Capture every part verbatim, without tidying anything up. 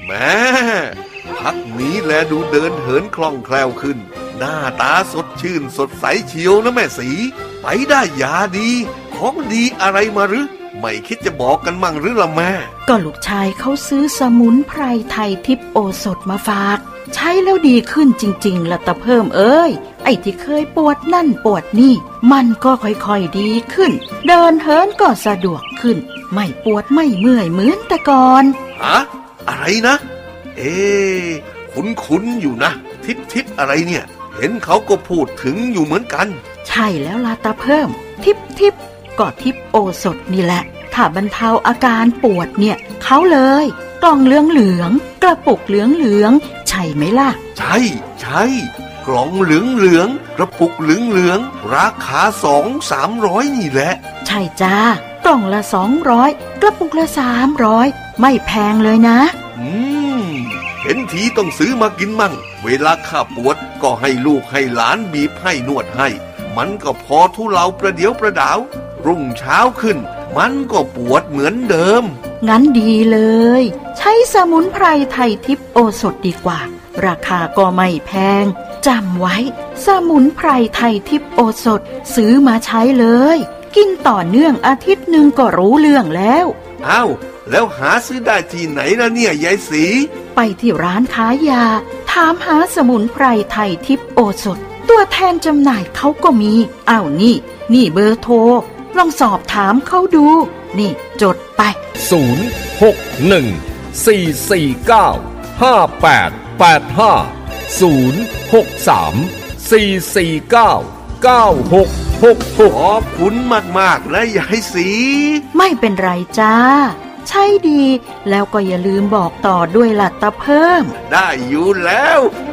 แม่พักนี้แลดูเดินเหินคล่องแคล่วขึ้นหน้าตาสดชื่นสดใสเชียวนะแม่สีไปได้ยาดีของดีอะไรมาหรือไม่คิดจะบอกกันมั่งหรือล่ะแม่ก็ลูกชายเขาซื้อสมุนไพรไทยทิพย์โอสถมาฝากใช้แล้วดีขึ้นจริงๆละตะเพิ่มเอ้ยไอ้ที่เคยปวดนั่นปวดนี่มันก็ค่อยๆดีขึ้นเดินเหินก็สะดวกขึ้นไม่ปวดไม่เมื่อยเหมือนแต่ก่อนฮะอะไรนะเอ๊ะคุ้นๆอยู่นะทิพย์ทิพย์อะไรเนี่ยเห็นเขาก็พูดถึงอยู่เหมือนกันใช่แล้วล่ะตาเพิ่มทิพย์ทิพย์ก็ทิพย์โอสถนี่แหละถ้าบรรเทาอาการปวดเนี่ยเขาเลยกล่องเหลืองเหลืองกระปุกเหลืองเหลืองใช่ไหมล่ะใช่ใช่กล่องเหลืองเหลืองกระปุกเหลืองเหลืองราคาสองสามร้อยนี่แหละใช่จ้ากล่องละสองร้อยกระปุกละสามร้อยไม่แพงเลยนะอืมเห็นทีต้องซื้อมากินมั่งเวลาข้าปวดก็ให้ลูกให้หลานบีบให้นวดให้มันก็พอทุเลาประเดี๋ยวประดาวรุ่งเช้าขึ้นมันก็ปวดเหมือนเดิมงั้นดีเลยใช้สมุนไพรไทยทิพย์โอสถดีกว่าราคาก็ไม่แพงจำไว้สมุนไพรไทยทิพย์โอสถซื้อมาใช้เลยกินต่อเนื่องอาทิตย์หนึ่งก็รู้เรื่องแล้วอ้าวแล้วหาซื้อได้ที่ไหนล่ะเนี่ยยายสีไปที่ร้านขายยาถามหาสมุนไพรไทยทิพย์โอสถตัวแทนจำหน่ายเขาก็มีอ้าวนี่นี่เบอร์โทรลองสอบถามเขาดูนี่จดไปศูนย์ หก หนึ่ง สี่ สี่ เก้า ห้า แปด แปด ห้า ศูนย์ หก สาม สี่ สี่ เก้า เก้า หก หก หกขอบคุณมากๆนะยายสีไม่เป็นไรจ้าใช่ดีแล้วก็อย่าลืมบอกต่อด้วยล่ะตาเพิ่มได้อยู่แล้ว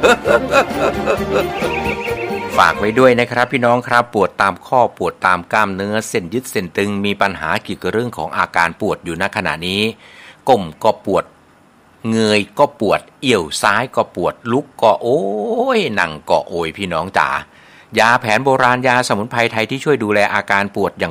ฝากไว้ด้วยนะครับพี่น้องครับปวดตามข้อปวดตามกล้ามเนื้อเส้นยึดเส้นตึงมีปัญหาเกี่ยวกับเรื่องของอาการปวดอยู่ณขณะนี้ก้มก็ปวดเงยก็ปวดเอี่ยวซ้ายก็ปวดลุกก็โอ้ยนั่งก็โอยพี่น้องจ๋ายาแผนโบราณยาสมุนไพรไทยที่ช่วยดูแลอาการปวดอย่าง